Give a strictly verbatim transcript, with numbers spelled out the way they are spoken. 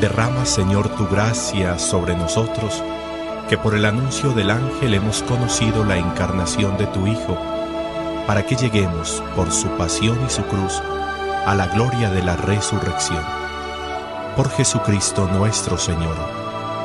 Derrama, Señor, tu gracia sobre nosotros, que por el anuncio del ángel hemos conocido la encarnación de tu Hijo, para que lleguemos, por su pasión y su cruz, a la gloria de la resurrección. Por Jesucristo nuestro Señor.